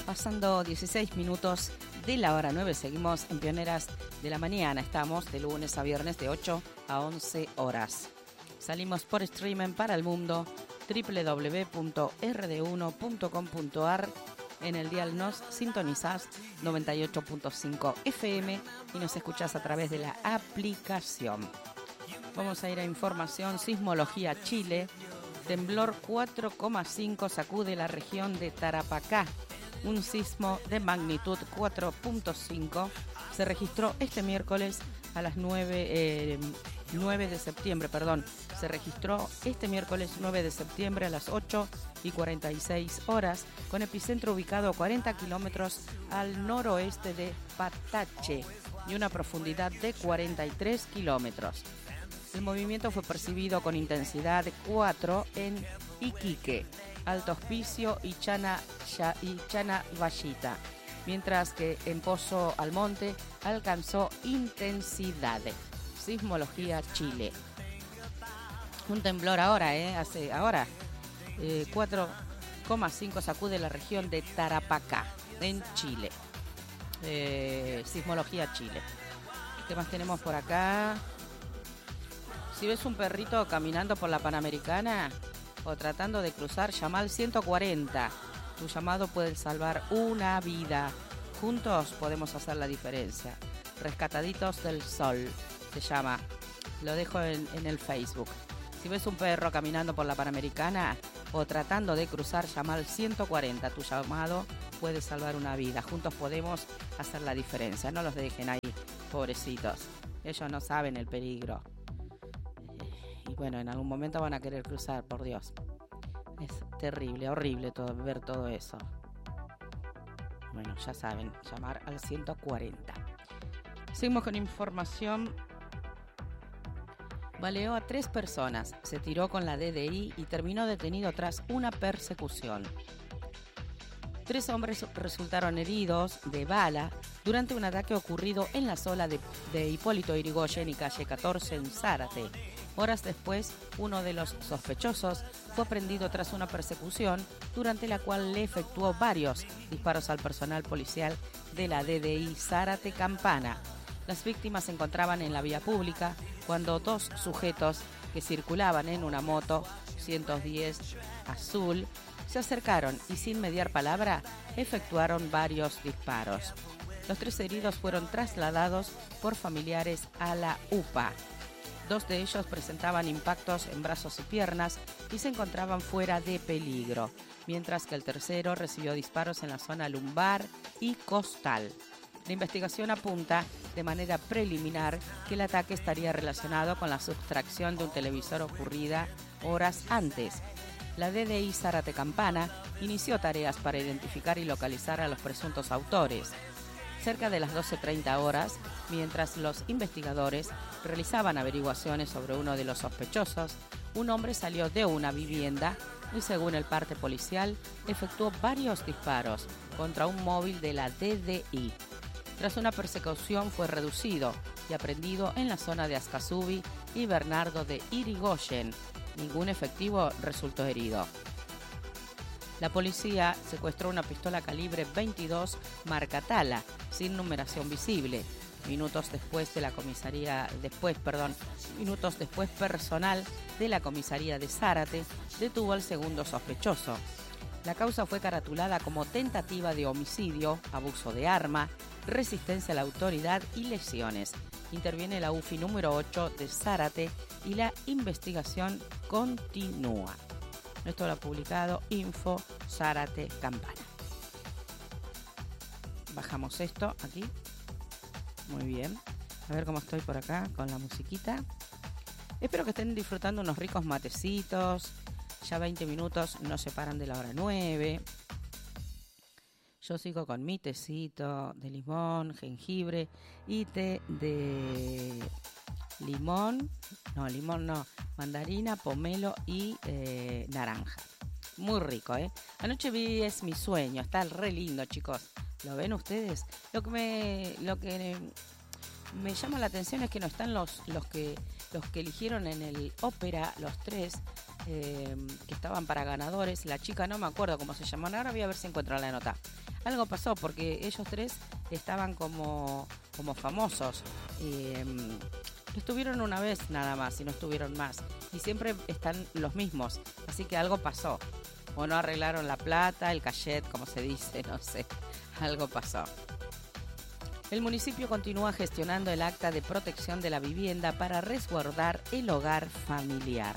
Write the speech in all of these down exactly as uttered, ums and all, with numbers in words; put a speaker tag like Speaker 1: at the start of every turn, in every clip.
Speaker 1: Pasando dieciséis minutos de la hora nueve, seguimos en Pioneras de la Mañana. Estamos de lunes a viernes de ocho a once horas. Salimos por streaming para el mundo, doble u doble u doble u punto r d uno punto com punto a r. En el dial nos sintonizás noventa y ocho punto cinco F M y nos escuchás a través de la aplicación. Vamos a ir a información. Sismología Chile. Temblor cuatro coma cinco sacude la región de Tarapacá. Un sismo de magnitud cuatro punto cinco se registró este miércoles a las nueve, eh, nueve de septiembre, perdón. Se registró este miércoles nueve de septiembre a las ocho y cuarenta y seis horas, con epicentro ubicado a cuarenta kilómetros al noroeste de Patache y una profundidad de cuarenta y tres kilómetros. El movimiento fue percibido con intensidad de cuatro en Iquique, Alto Hospicio y Chana, y Chana Vallita, mientras que en Pozo Almonte alcanzó intensidad. Sismología Chile. Un temblor ahora, ¿eh? Hace ahora. Eh, cuatro coma cinco sacude la región de Tarapacá, en Chile. Eh, Sismología Chile. ¿Qué más tenemos por acá? Si ves un perrito caminando por la Panamericana o tratando de cruzar, llama al ciento cuarenta. Tu llamado puede salvar una vida. Juntos podemos hacer la diferencia. Rescataditos del Sol se llama. Lo dejo en, en el Facebook. Si ves un perro caminando por la Panamericana o tratando de cruzar, llama al ciento cuarenta. Tu llamado puede salvar una vida. Juntos podemos hacer la diferencia. No los dejen ahí, pobrecitos. Ellos no saben el peligro. Y bueno, en algún momento van a querer cruzar, por Dios. Es terrible, horrible todo, ver todo eso. Bueno, ya saben, llamar al ciento cuarenta. Seguimos con información. Baleó a tres personas, se tiró con la D D I y terminó detenido tras una persecución. Tres hombres resultaron heridos de bala durante un ataque ocurrido en la zona de, de Hipólito Yrigoyen y calle catorce en Zárate. Horas después, uno de los sospechosos fue aprendido tras una persecución durante la cual le efectuó varios disparos al personal policial de la D D I Zárate Campana. Las víctimas se encontraban en la vía pública cuando dos sujetos que circulaban en una moto ciento diez azul se acercaron y sin mediar palabra efectuaron varios disparos. Los tres heridos fueron trasladados por familiares a la U P A. Dos de ellos presentaban impactos en brazos y piernas y se encontraban fuera de peligro, mientras que el tercero recibió disparos en la zona lumbar y costal. La investigación apunta de manera preliminar que el ataque estaría relacionado con la sustracción de un televisor ocurrida horas antes. La D D I Zárate Campana inició tareas para identificar y localizar a los presuntos autores. Cerca de las doce treinta horas, mientras los investigadores realizaban averiguaciones sobre uno de los sospechosos, un hombre salió de una vivienda y, según el parte policial, efectuó varios disparos contra un móvil de la D D I. Tras una persecución fue reducido y aprehendido en la zona de Ascasubi y Bernardo de Irigoyen. Ningún efectivo resultó herido. La policía secuestró una pistola calibre veintidós marca Tala, sin numeración visible. Minutos después de la comisaría, después, perdón, minutos después personal de la comisaría de Zárate detuvo al segundo sospechoso. La causa fue caratulada como tentativa de homicidio, abuso de arma, resistencia a la autoridad y lesiones. Interviene la U F I número ocho de Zárate y la investigación continúa. Esto lo ha publicado Info Zárate Campana. Bajamos esto aquí. Muy bien. A ver cómo estoy por acá con la musiquita. Espero que estén disfrutando unos ricos matecitos. Ya veinte minutos nos separan de la hora nueve. Yo sigo con mi tecito de limón, jengibre y té de limón. No, limón no. Mandarina, pomelo y eh, naranja. Muy rico, ¿eh? Anoche vi Es mi sueño. Está re lindo, chicos. ¿Lo ven ustedes? Lo que me, lo que me llama la atención es que no están los, los que los que eligieron en el ópera, los tres. eh, que estaban para ganadores. La chica no me acuerdo cómo se llamaban, ahora voy a ver si encuentro la nota. Algo pasó porque ellos tres estaban como, como famosos. Eh, estuvieron una vez nada más y no estuvieron más. Y siempre están los mismos, así que algo pasó. O no arreglaron la plata, el cachet, como se dice, no sé. Algo pasó. El municipio continúa gestionando el acta de protección de la vivienda para resguardar el hogar familiar.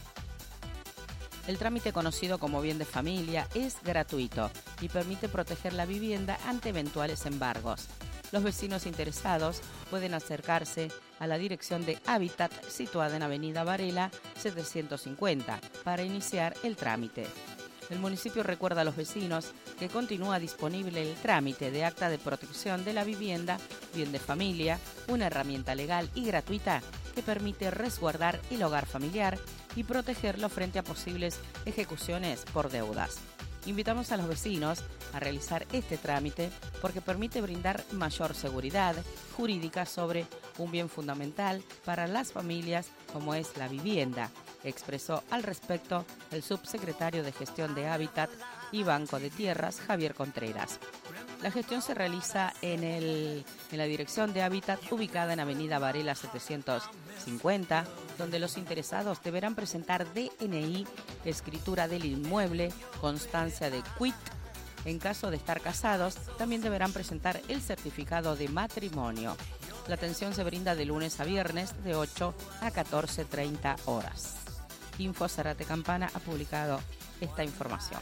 Speaker 1: El trámite, conocido como bien de familia, es gratuito y permite proteger la vivienda ante eventuales embargos. Los vecinos interesados pueden acercarse a la dirección de Hábitat situada en Avenida Varela setecientos cincuenta para iniciar el trámite. El municipio recuerda a los vecinos que continúa disponible el trámite de acta de protección de la vivienda, bien de familia, una herramienta legal y gratuita que permite resguardar el hogar familiar y protegerlo frente a posibles ejecuciones por deudas. Invitamos a los vecinos a realizar este trámite porque permite brindar mayor seguridad jurídica sobre un bien fundamental para las familias como es la vivienda, expresó al respecto el subsecretario de Gestión de Hábitat y Banco de Tierras, Javier Contreras. La gestión se realiza en, el, en la dirección de Hábitat ubicada en Avenida Varela setecientos cincuenta, donde los interesados deberán presentar D N I, escritura del inmueble, constancia de quit. En caso de estar casados, también deberán presentar el certificado de matrimonio. La atención se brinda de lunes a viernes de ocho a catorce treinta horas. Info Zárate Campana ha publicado esta información.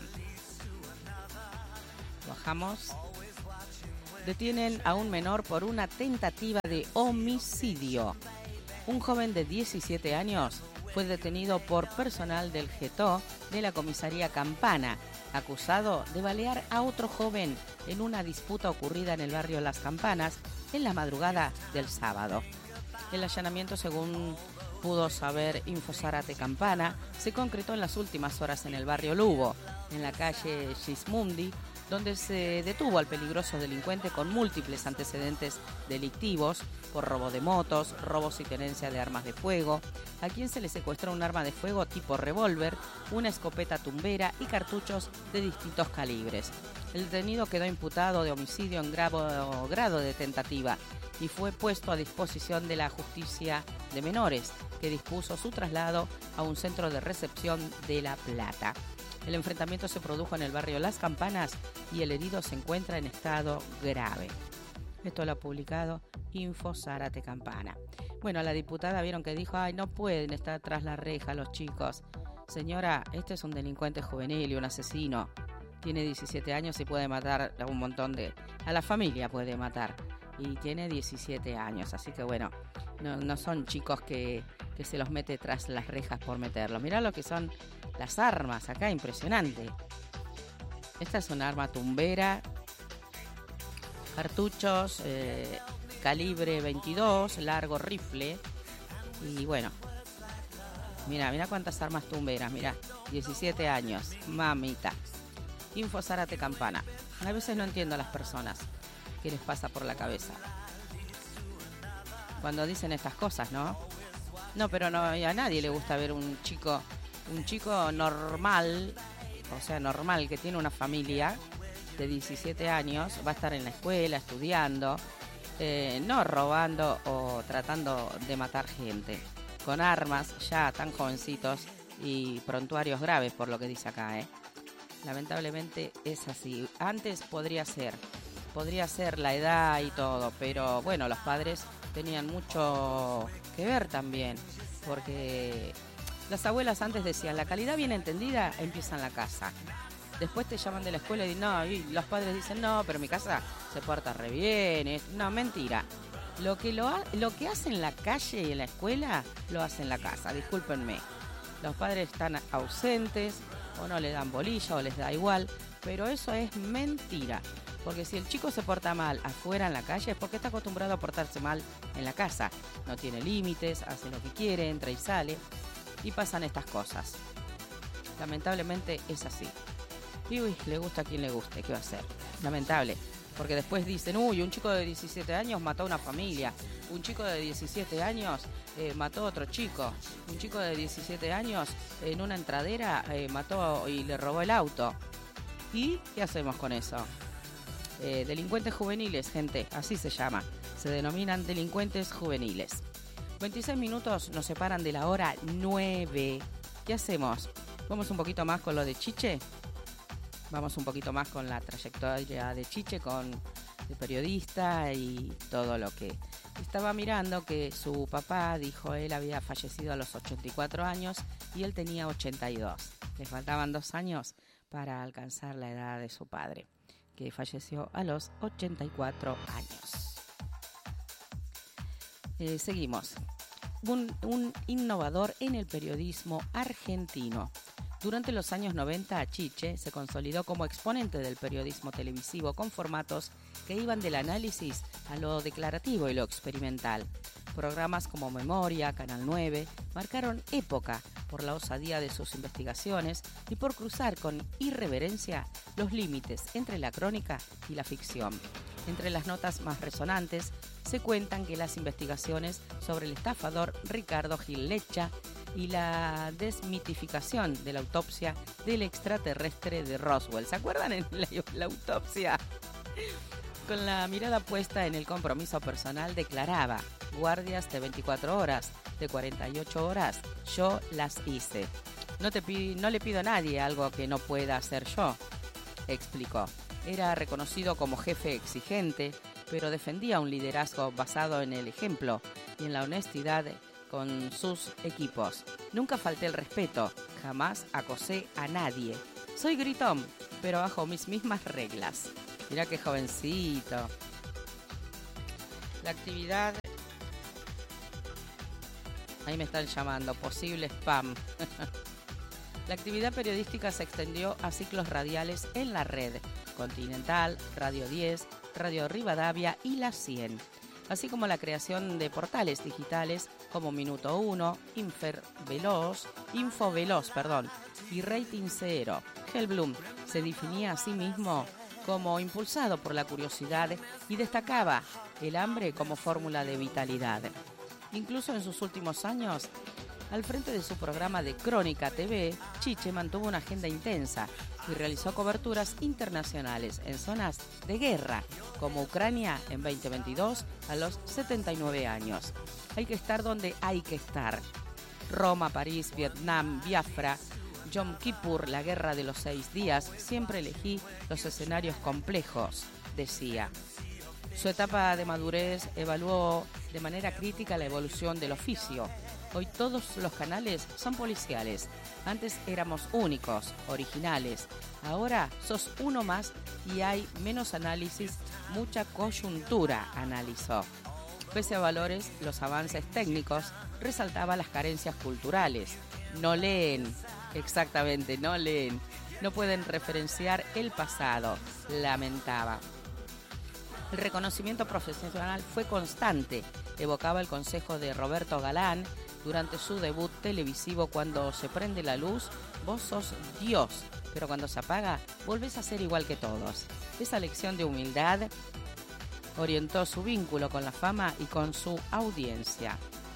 Speaker 1: Bajamos. Detienen a un menor por una tentativa de homicidio. Un joven de diecisiete años fue detenido por personal del Getó de la comisaría Campana, acusado de balear a otro joven en una disputa ocurrida en el barrio Las Campanas en la madrugada del sábado. El allanamiento, según pudo saber Info Zárate Campana, se concretó en las últimas horas en el barrio Lugo, en la calle Gismundi, donde se detuvo al peligroso delincuente con múltiples antecedentes delictivos por robo de motos, robos y tenencia de armas de fuego, a quien se le secuestró un arma de fuego tipo revólver, una escopeta tumbera y cartuchos de distintos calibres. El detenido quedó imputado de homicidio en grado, grado de tentativa y fue puesto a disposición de la Justicia de Menores, que dispuso su traslado a un centro de recepción de La Plata. El enfrentamiento se produjo en el barrio Las Campanas y el herido se encuentra en estado grave. Esto lo ha publicado Info Zárate Campana. Bueno, la diputada vieron que dijo, ay, no pueden estar tras la reja los chicos. Señora, este es un delincuente juvenil y un asesino. Tiene diecisiete años y puede matar a un montón de... A la familia puede matar. Y tiene diecisiete años, así que bueno, no, no son chicos que, que se los mete tras las rejas por meterlos. Mirá lo que son las armas acá, impresionante. Esta es una arma tumbera, cartuchos, eh, calibre veintidós, largo rifle. Y bueno, mira, mira cuántas armas tumberas, mira, diecisiete años, mamita. Info Zárate Campana. A veces no entiendo a las personas qué les pasa por la cabeza cuando dicen estas cosas, ¿no? No, pero no, a nadie le gusta ver un chico, un chico normal, o sea, normal, que tiene una familia de diecisiete años, va a estar en la escuela estudiando, eh, no robando o tratando de matar gente, con armas ya tan jovencitos y prontuarios graves, por lo que dice acá, ¿eh? Lamentablemente es así. Antes podría ser, podría ser la edad y todo, pero bueno, los padres tenían mucho que ver también, porque las abuelas antes decían, la calidad bien entendida empieza en la casa. Después te llaman de la escuela y no, y los padres dicen, no, pero mi casa se porta re bien. Es... No, mentira. Lo que, lo, ha... lo que hace en la calle y en la escuela, lo hace en la casa, discúlpenme. Los padres están ausentes, o no le dan bolilla, o les da igual, pero eso es mentira. Porque si el chico se porta mal afuera en la calle es porque está acostumbrado a portarse mal en la casa. No tiene límites, hace lo que quiere, entra y sale, y pasan estas cosas. Lamentablemente es así. Y uy, le gusta a quien le guste, ¿qué va a hacer? Lamentable. Porque después dicen, uy, un chico de diecisiete años mató a una familia, un chico de diecisiete años eh, mató a otro chico, un chico de diecisiete años en una entradera eh, mató y le robó el auto. ¿Y qué hacemos con eso? Eh, delincuentes juveniles, gente, así se llama. Se denominan delincuentes juveniles. veintiséis minutos nos separan de la hora nueve. ¿Qué hacemos? ¿Vamos un poquito más con lo de Chiche? Vamos un poquito más con la trayectoria de Chiche, con el periodista y todo lo que... Estaba mirando que su papá, dijo él, había fallecido a los ochenta y cuatro años y él tenía ochenta y dos. Le faltaban dos años para alcanzar la edad de su padre, que falleció a los ochenta y cuatro años. Eh, seguimos. Un, un innovador en el periodismo argentino. Durante los años noventa, Chiche se consolidó como exponente del periodismo televisivo con formatos que iban del análisis a lo declarativo y lo experimental. Programas como Memoria, Canal nueve, marcaron época por la osadía de sus investigaciones y por cruzar con irreverencia los límites entre la crónica y la ficción. Entre las notas más resonantes se cuentan que las investigaciones sobre el estafador Ricardo Gil Lecha y la desmitificación de la autopsia del extraterrestre de Roswell. ¿Se acuerdan en la, la autopsia? Con la mirada puesta en el compromiso personal declaraba: guardias de veinticuatro horas, de cuarenta y ocho horas, yo las hice. No, te pi- no le pido a nadie algo que no pueda hacer yo, explicó. Era reconocido como jefe exigente, pero defendía un liderazgo basado en el ejemplo y en la honestidad con sus equipos. Nunca falté el respeto, jamás acosé a nadie. Soy gritón, pero bajo mis mismas reglas. Mirá qué jovencito. La actividad... Ahí me están llamando, posible spam. La actividad periodística se extendió a ciclos radiales en la red, Continental, Radio diez, Radio Rivadavia y La cien, así como la creación de portales digitales como Minuto uno, Infer Veloz, Info Veloz, perdón, y Rating Cero. Hellblum se definía a sí mismo como impulsado por la curiosidad y destacaba el hambre como fórmula de vitalidad. Incluso en sus últimos años, al frente de su programa de Crónica T V, Chiche mantuvo una agenda intensa y realizó coberturas internacionales en zonas de guerra, como Ucrania en veinte veintidós a los setenta y nueve años. Hay que estar donde hay que estar. Roma, París, Vietnam, Biafra, Yom Kippur, la guerra de los seis días, siempre elegí los escenarios complejos, decía. Su etapa de madurez evaluó de manera crítica la evolución del oficio. Hoy todos los canales son policiales. Antes éramos únicos, originales. Ahora sos uno más y hay menos análisis, mucha coyuntura, analizó. Pese a valores, los avances técnicos, resaltaba las carencias culturales. No leen, exactamente, no leen. No pueden referenciar el pasado, lamentaba. El reconocimiento profesional fue constante, evocaba el consejo de Roberto Galán durante su debut televisivo: cuando se prende la luz, vos sos Dios, pero cuando se apaga, volvés a ser igual que todos. Esa lección de humildad orientó su vínculo con la fama y con su audiencia.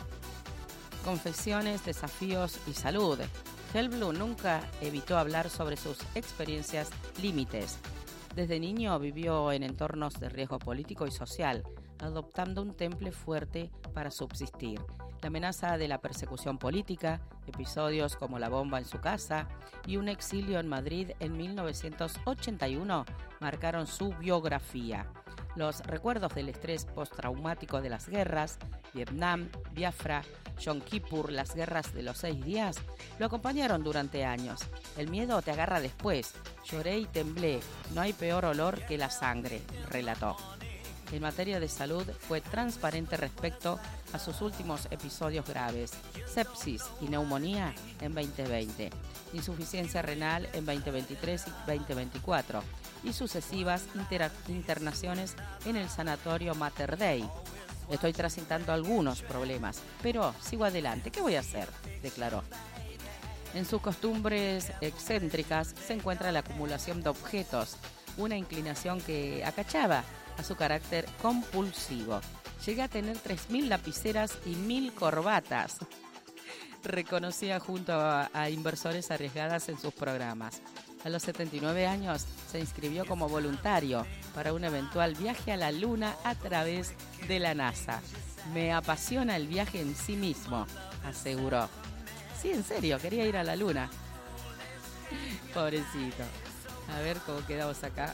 Speaker 1: Confesiones, desafíos y salud. Hellblum nunca evitó hablar sobre sus experiencias límites. Desde niño vivió en entornos de riesgo político y social, adoptando un temple fuerte para subsistir. La amenaza de la persecución política, episodios como la bomba en su casa y un exilio en Madrid en mil novecientos ochenta y uno marcaron su biografía. Los recuerdos del estrés postraumático de las guerras, Vietnam, Biafra, Yom Kippur, las guerras de los seis días, lo acompañaron durante años. El miedo te agarra después. Lloré y temblé. No hay peor olor que la sangre, relató. En materia de salud, fue transparente respecto a sus últimos episodios graves: sepsis y neumonía en veinte veinte, insuficiencia renal en veinte veintitrés y veinte veinticuatro y sucesivas inter- internaciones en el sanatorio Mater Dei. Estoy transitando algunos problemas, pero sigo adelante. ¿Qué voy a hacer?, declaró. En sus costumbres excéntricas se encuentra la acumulación de objetos. una inclinación que acachaba a su carácter compulsivo. Llegué a tener tres mil lapiceras y mil corbatas. Reconocía junto a, a inversores arriesgadas en sus programas. A los setenta y nueve años se inscribió como voluntario para un eventual viaje a la Luna a través de la NASA. Me apasiona el viaje en sí mismo, aseguró. Sí, en serio, quería ir a la Luna. Pobrecito. A ver cómo quedamos acá.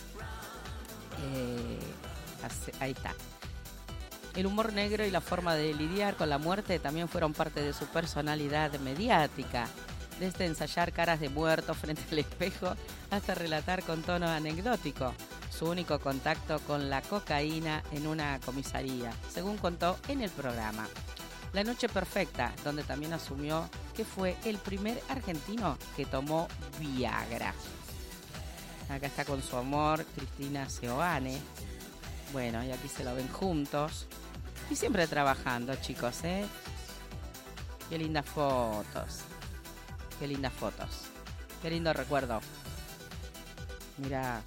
Speaker 1: Eh, ahí está. El humor negro y la forma de lidiar con la muerte también fueron parte de su personalidad mediática. Desde ensayar caras de muerto frente al espejo hasta relatar con tono anecdótico su único contacto con la cocaína en una comisaría, según contó en el programa La Noche Perfecta, donde también asumió que fue el primer argentino que tomó Viagra. Acá está con su amor, Cristina Seoane. Bueno, y aquí se lo ven juntos. Y siempre trabajando, chicos, ¿eh? Qué lindas fotos. Qué lindas fotos. Qué lindo recuerdo. Mirá.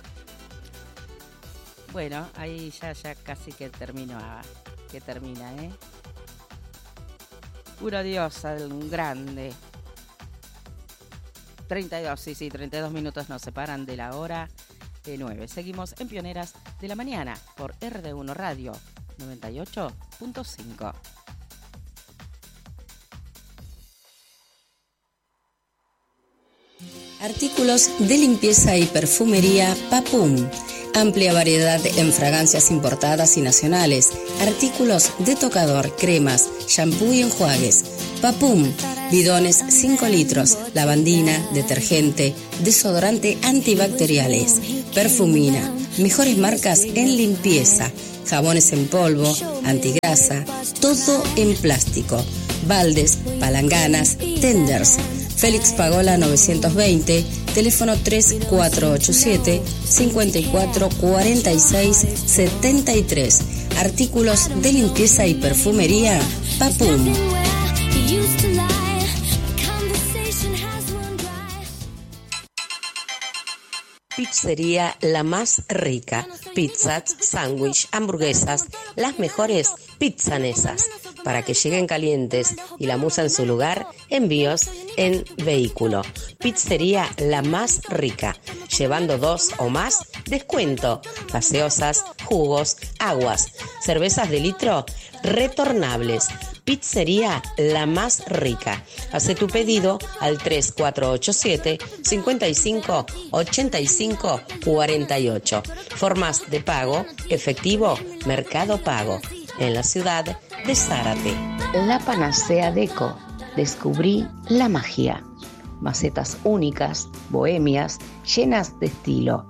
Speaker 1: Bueno, ahí ya, ya casi que termino, que termina, ¿eh? Pura diosa, un grande. treinta y dos, sí, sí, treinta y dos minutos nos separan de la hora de nueve. Seguimos en Pioneras de la Mañana por R D uno Radio noventa y ocho punto cinco.
Speaker 2: Artículos de limpieza y perfumería Papum. Amplia variedad en fragancias importadas y nacionales. Artículos de tocador, cremas, shampoo y enjuagues. Papum. Bidones cinco litros. Lavandina, detergente, desodorante antibacteriales. Perfumina. Mejores marcas en limpieza. Jabones en polvo, antigrasa. Todo en plástico. Baldes, palanganas, tenders. Félix Pagola novecientos veinte, teléfono tres cuatro ocho siete, cinco cuatro cuatro seis siete tres. Artículos de limpieza y perfumería Papum. Pizzería La Más Rica. Pizzas, sándwich, hamburguesas, las mejores pizzanesas. Para que lleguen calientes y la musa en su lugar, envíos en vehículo. Pizzería La Más Rica. Llevando dos o más, descuento. Gaseosas, jugos, aguas, cervezas de litro, retornables. Pizzería La Más Rica. Hace tu pedido al tres cuatro ocho siete, cinco cinco, ocho cinco cuatro ocho. Formas de pago, efectivo, Mercado Pago. En la ciudad de Zárate. La Panacea Deco. Descubrí la magia. Macetas únicas, bohemias, llenas de estilo.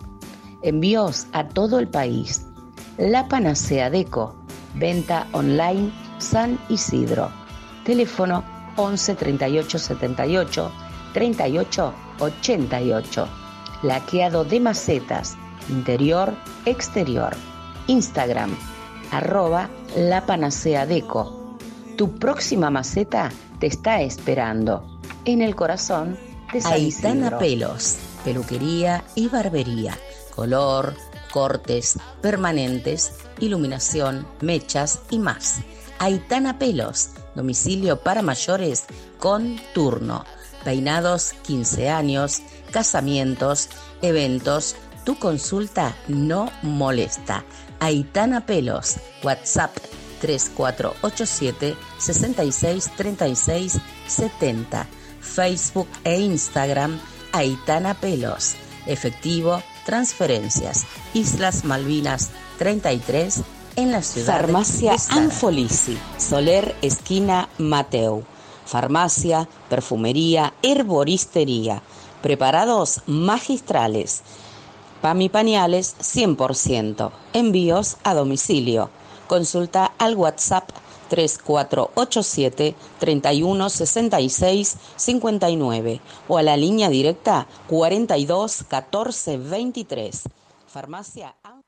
Speaker 2: Envíos a todo el país. La Panacea Deco. Venta online San Isidro. Teléfono once treinta y ocho setenta y ocho treinta y ocho ochenta y ocho. Laqueado de macetas, interior, exterior. Instagram, arroba La Panacea Deco. Tu próxima maceta te está esperando en el corazón de San Isidro. Aitana Pelos, peluquería y barbería. Color, cortes, permanentes, iluminación, mechas y más. Aitana Pelos, domicilio para mayores con turno. Peinados quince años, casamientos, eventos. Tu consulta no molesta. Aitana Pelos, WhatsApp tres cuatro ocho siete, seis seis tres seis siete cero. Facebook e Instagram Aitana Pelos. Efectivo, transferencias. Islas Malvinas treinta y tres en la ciudad. Farmacia Anfolisi, Soler esquina Mateu. Farmacia, perfumería, herboristería. Preparados magistrales. P A M y pañales cien por ciento. Envíos a domicilio. Consulta al WhatsApp tres cuatro ocho siete, treinta y uno sesenta y seis cincuenta y nueve o a la línea directa cuarenta y dos catorce veintitrés. Farmacia Anfolisi.